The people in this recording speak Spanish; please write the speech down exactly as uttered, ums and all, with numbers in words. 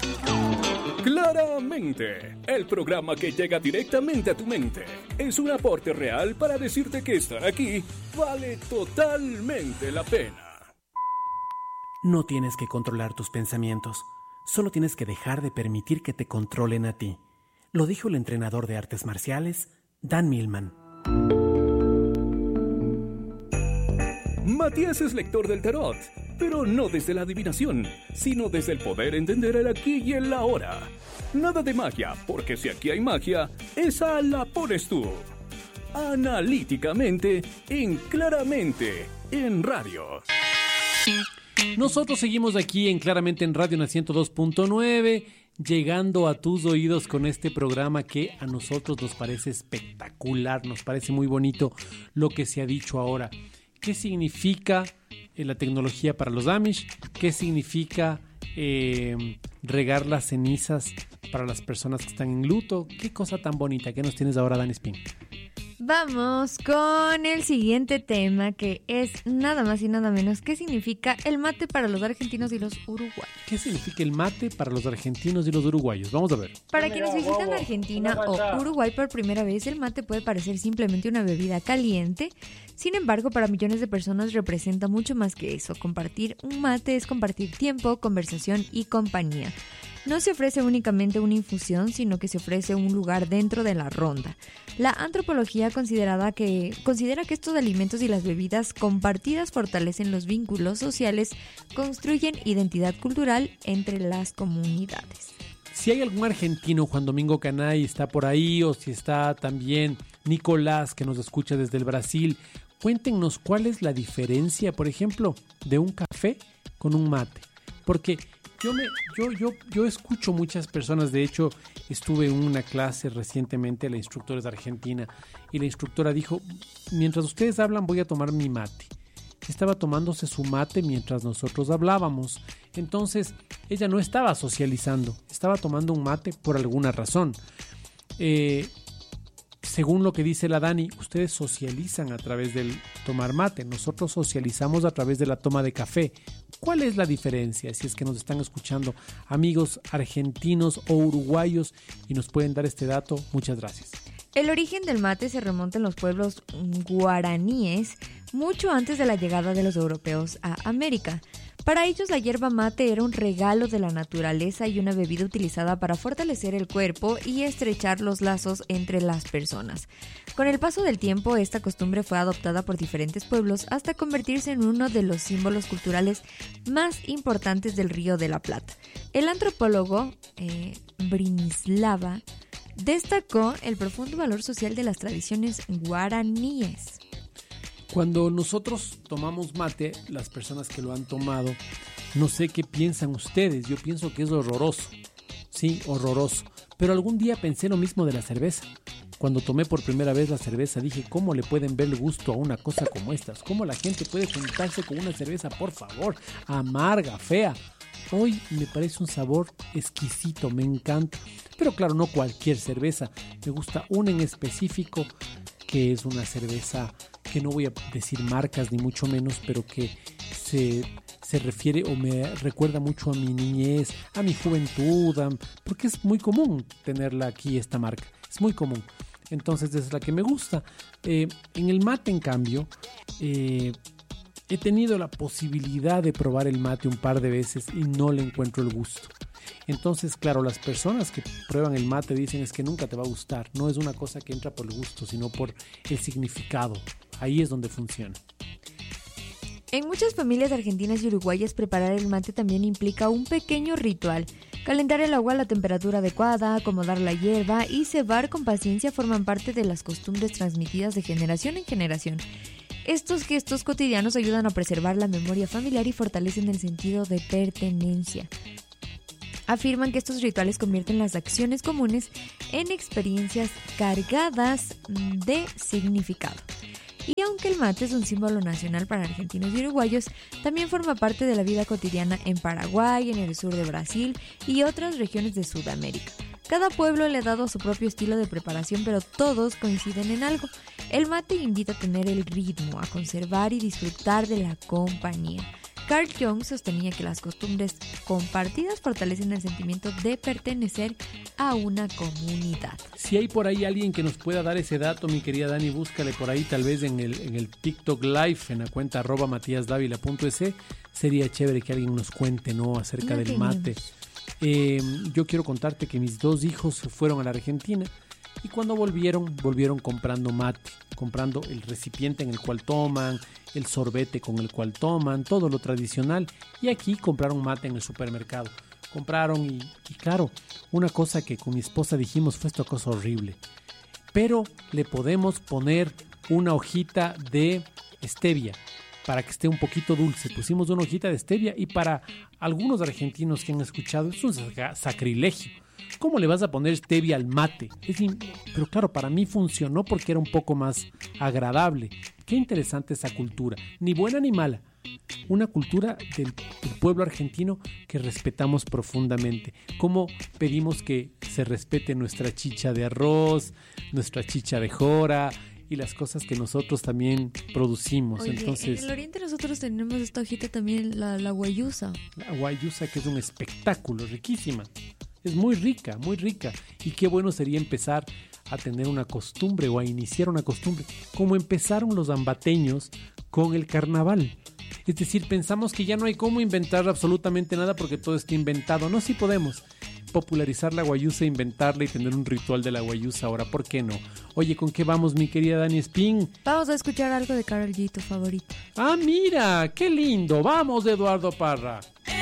Claramente, el programa que llega directamente a tu mente es un aporte real para decirte que estar aquí vale totalmente la pena. No tienes que controlar tus pensamientos, solo tienes que dejar de permitir que te controlen a ti. Lo dijo el entrenador de artes marciales, Dan Millman. Matías es lector del tarot, pero no desde la adivinación, sino desde el poder entender el aquí y el ahora. Nada de magia, porque si aquí hay magia, esa la pones tú. Analíticamente, en Claramente, en radio. Nosotros seguimos aquí en Claramente en Radio en el ciento dos punto nueve, llegando a tus oídos con este programa que a nosotros nos parece espectacular, nos parece muy bonito lo que se ha dicho ahora. ¿Qué significa eh, la tecnología para los Amish? ¿Qué significa eh, regar las cenizas para las personas que están en luto? ¿Qué cosa tan bonita? ¿Qué nos tienes ahora, Dani Spin? Vamos con el siguiente tema, que es nada más y nada menos qué significa el mate para los argentinos y los uruguayos. ¿Qué significa el mate para los argentinos y los uruguayos? Vamos a ver. Para quienes visitan Argentina o Uruguay por primera vez, el mate puede parecer simplemente una bebida caliente. Sin embargo, para millones de personas representa mucho más que eso. Compartir un mate es compartir tiempo, conversación y compañía. No se ofrece únicamente una infusión, sino que se ofrece un lugar dentro de la ronda. La antropología considerada que, considera que estos alimentos y las bebidas compartidas fortalecen los vínculos sociales, construyen identidad cultural entre las comunidades. Si hay algún argentino, Juan Domingo Canay está por ahí, o si está también Nicolás, que nos escucha desde el Brasil, cuéntenos cuál es la diferencia, por ejemplo, de un café con un mate. Porque Yo, me, yo, yo, yo escucho muchas personas, de hecho estuve en una clase recientemente, la instructora es de Argentina, y la instructora dijo, mientras ustedes hablan voy a tomar mi mate. Estaba tomándose su mate mientras nosotros hablábamos, entonces ella no estaba socializando, estaba tomando un mate por alguna razón. Eh, según lo que dice la Dani, ustedes socializan a través del tomar mate, nosotros socializamos a través de la toma de café. ¿Cuál es la diferencia? Si es que nos están escuchando amigos argentinos o uruguayos y nos pueden dar este dato, muchas gracias. El origen del mate se remonta en los pueblos guaraníes mucho antes de la llegada de los europeos a América. Para ellos la hierba mate era un regalo de la naturaleza y una bebida utilizada para fortalecer el cuerpo y estrechar los lazos entre las personas. Con el paso del tiempo, esta costumbre fue adoptada por diferentes pueblos hasta convertirse en uno de los símbolos culturales más importantes del Río de la Plata. El antropólogo eh, Brinislava destacó el profundo valor social de las tradiciones guaraníes. Cuando nosotros tomamos mate, las personas que lo han tomado, no sé qué piensan ustedes, yo pienso que es horroroso, sí, horroroso, pero algún día pensé lo mismo de la cerveza. Cuando tomé por primera vez la cerveza dije, ¿cómo le pueden ver el gusto a una cosa como estas? ¿Cómo la gente puede juntarse con una cerveza, por favor, amarga, fea? Hoy me parece un sabor exquisito, me encanta, pero claro, no cualquier cerveza, me gusta una en específico, que es una cerveza que no voy a decir marcas ni mucho menos, pero que se, se refiere o me recuerda mucho a mi niñez, a mi juventud, a, porque es muy común tenerla aquí, esta marca, es muy común. Entonces es la que me gusta. Eh, en el mate, en cambio, eh, he tenido la posibilidad de probar el mate un par de veces y no le encuentro el gusto. Entonces, claro, las personas que prueban el mate dicen es que nunca te va a gustar. No es una cosa que entra por el gusto, sino por el significado. Ahí es donde funciona. En muchas familias argentinas y uruguayas, preparar el mate también implica un pequeño ritual. Calentar el agua a la temperatura adecuada, acomodar la hierba y cebar con paciencia forman parte de las costumbres transmitidas de generación en generación. Estos gestos cotidianos ayudan a preservar la memoria familiar y fortalecen el sentido de pertenencia. Afirman que estos rituales convierten las acciones comunes en experiencias cargadas de significado. Y aunque el mate es un símbolo nacional para argentinos y uruguayos, también forma parte de la vida cotidiana en Paraguay, en el sur de Brasil y otras regiones de Sudamérica. Cada pueblo le ha dado su propio estilo de preparación, pero todos coinciden en algo. El mate invita a tener el ritmo, a conservar y disfrutar de la compañía. Carl Jung sostenía que las costumbres compartidas fortalecen el sentimiento de pertenecer a una comunidad. Si hay por ahí alguien que nos pueda dar ese dato, mi querida Dani, búscale por ahí, tal vez en el, en el TikTok Live, en la cuenta arroba matíasdávila punto es. Sería chévere que alguien nos cuente, ¿no?, acerca no del tenemos. mate. Eh, yo quiero contarte que mis dos hijos fueron a la Argentina y cuando volvieron, volvieron comprando mate, comprando el recipiente en el cual toman, el sorbete con el cual toman, todo lo tradicional, y aquí compraron mate en el supermercado. Compraron y, y claro, una cosa que con mi esposa dijimos fue esta cosa horrible, pero le podemos poner una hojita de stevia para que esté un poquito dulce. Pusimos una hojita de stevia y para algunos argentinos que han escuchado es un sacrilegio. ¿Cómo le vas a poner stevia al mate? Es in... Pero claro, para mí funcionó porque era un poco más agradable. Qué interesante esa cultura, ni buena ni mala. Una cultura del, del pueblo argentino que respetamos profundamente. Como pedimos que se respete nuestra chicha de arroz, nuestra chicha de jora y las cosas que nosotros también producimos. Oye, entonces, en el oriente nosotros tenemos esta hojita también, la, la guayusa. La guayusa, que es un espectáculo, riquísima. Es muy rica, muy rica. Y qué bueno sería empezar a tener una costumbre o a iniciar una costumbre, como empezaron los ambateños con el carnaval. Es decir, pensamos que ya no hay cómo inventar absolutamente nada porque todo está inventado. No, sí podemos popularizar la guayusa, inventarla y tener un ritual de la guayusa ahora. ¿Por qué no? Oye, ¿con qué vamos, mi querida Dani Spin? Vamos a escuchar algo de Karol G, tu favorito. Ah, mira, qué lindo. Vamos, Eduardo Parra.